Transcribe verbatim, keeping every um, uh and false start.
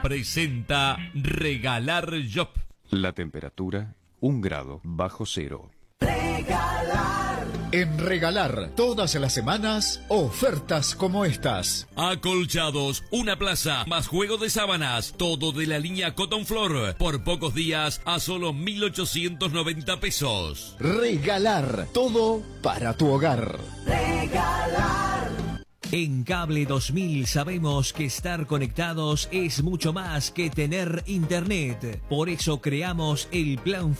Presenta Regalar Job. La temperatura, un grado bajo cero. Regalar. En Regalar, todas las semanas, ofertas como estas. Acolchados, una plaza, más juego de sábanas, todo de la línea Cotton Floor, por pocos días a solo mil ochocientos noventa pesos. Regalar, todo para tu hogar. Regalar. En Cable dos mil sabemos que estar conectados es mucho más que tener internet. Por eso creamos el plan